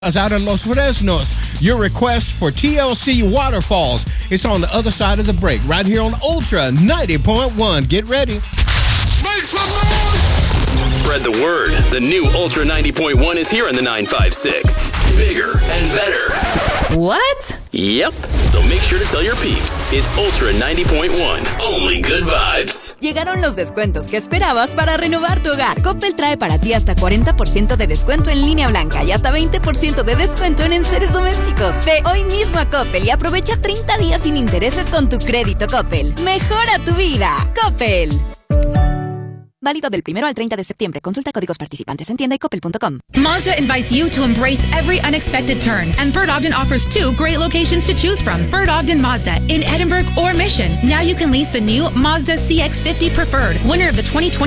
out of Los Fresnos. Your request for TLC Waterfalls. It's on the other side of the break, right here on Ultra 90.1. Get ready. Make some noise! Spread the word. The new Ultra 90.1 is here in the 956. Bigger and better. What? Yep. So make sure to tell your peeps. It's Ultra 90.1. Only good vibes. Llegaron los descuentos que esperabas para renovar tu hogar. Coppel trae para ti hasta 40% de descuento en línea blanca y hasta 20% de descuento en enseres domésticos. Ve hoy mismo a Coppel y aprovecha 30 días sin intereses con tu crédito Coppel. Mejora tu vida. Coppel. Válido del 1 al 30 de septiembre. Consulta códigos participantes en tienda y coppel.com. Mazda invites you to embrace every unexpected turn, and Bert Ogden offers 2 great locations to choose from. Bert Ogden Mazda in Edinburgh or Mission. Now you can lease the new Mazda CX-50 Preferred, winner of the 2020